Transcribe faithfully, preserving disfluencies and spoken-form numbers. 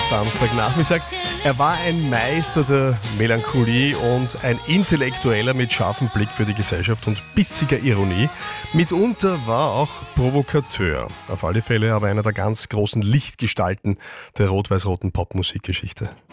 Samstagnachmittag. Er war ein Meister der Melancholie und ein Intellektueller mit scharfem Blick für die Gesellschaft und bissiger Ironie. Mitunter war er auch Provokateur. Auf alle Fälle aber einer der ganz großen Lichtgestalten der rot-weiß-roten Popmusikgeschichte.